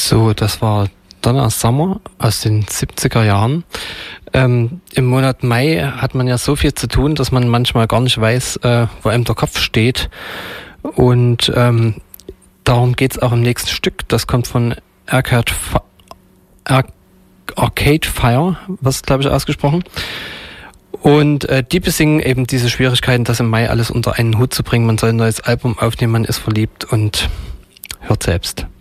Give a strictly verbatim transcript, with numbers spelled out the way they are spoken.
So, das war Donna Summer aus den siebziger Jahren. Ähm, Im Monat Mai hat man ja so viel zu tun, dass man manchmal gar nicht weiß, äh, wo einem der Kopf steht. Und ähm, darum geht es auch im nächsten Stück. Das kommt von Arcade, Fi- Ar- Arcade Fire, was glaube ich ausgesprochen. Und äh, die besingen eben diese Schwierigkeiten, das im Mai alles unter einen Hut zu bringen. Man soll ein neues Album aufnehmen, man ist verliebt und hört selbst.